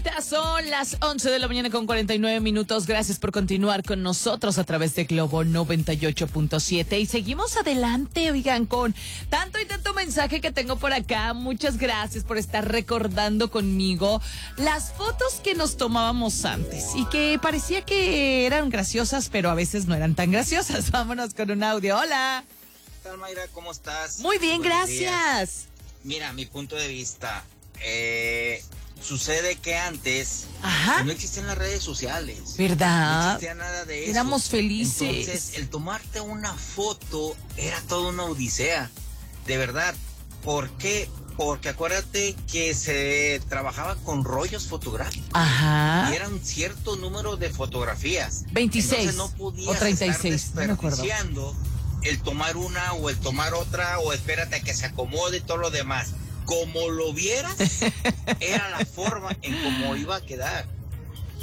Ahorita son las 11 de la mañana con 49 minutos. Gracias por continuar con nosotros a través de Globo 98.7. Y seguimos adelante, oigan, con tanto y tanto mensaje que tengo por acá. Muchas gracias por estar recordando conmigo las fotos que nos tomábamos antes y que parecía que eran graciosas, pero a veces no eran tan graciosas. Vámonos con un audio. Hola. ¿Qué tal, Mayra? ¿Cómo estás? Muy bien, Buenos gracias. días. Mira, mi punto de vista, sucede que antes no existían las redes sociales. ¿Verdad? No existía nada de eso. Éramos felices. Entonces, el tomarte una foto era toda una odisea. De verdad. ¿Por qué? Porque acuérdate que se trabajaba con rollos fotográficos. Ajá. Y era un cierto número de fotografías. 26 Entonces no podías o 36, estar no me acuerdo. desperdiciando el tomar una o el tomar otra o espérate a que se acomode y todo lo demás. Como lo vieras, era la forma en cómo iba a quedar.